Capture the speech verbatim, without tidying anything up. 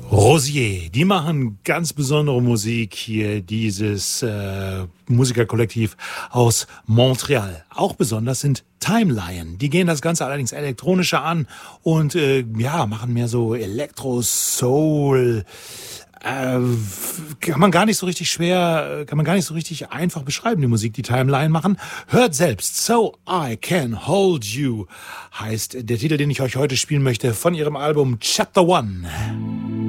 Rosier, die machen ganz besondere Musik hier, dieses äh, Musikerkollektiv aus Montreal. Auch besonders sind Timelion. Die gehen das Ganze allerdings elektronischer an und äh, ja, machen mehr so Elektro, Soul. Äh, kann man gar nicht so richtig schwer, kann man gar nicht so richtig einfach beschreiben, die Musik, die Timelion machen. Hört selbst. So I Can Hold You heißt der Titel, den ich euch heute spielen möchte, von ihrem Album Chapter One.